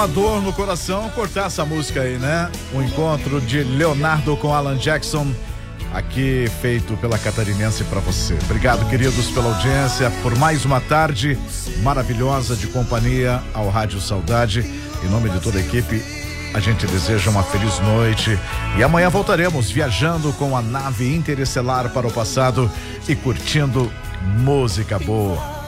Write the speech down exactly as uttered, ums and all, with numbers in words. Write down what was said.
uma dor no coração cortar essa música aí, né? O encontro de Leonardo com Alan Jackson, aqui feito pela Catarinense pra você. Obrigado, queridos, pela audiência, por mais uma tarde maravilhosa de companhia ao Rádio Saudade. Em nome de toda a equipe, a gente deseja uma feliz noite e amanhã voltaremos viajando com a nave interestelar para o passado e curtindo música boa.